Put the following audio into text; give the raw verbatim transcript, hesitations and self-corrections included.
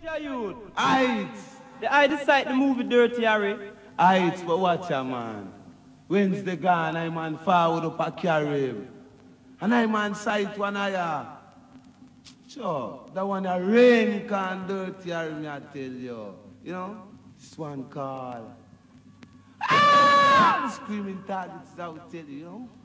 youth. Heights. The I decide the movie Dirty Harry. Heights, but watch a man. Wednesday gone, I man forward up a carry him. And I man sight one eye. Sure, that one a rain can dirty Harry, me I tell you. You know, this one call. Ah! Screaming targets, I will tell you, you know.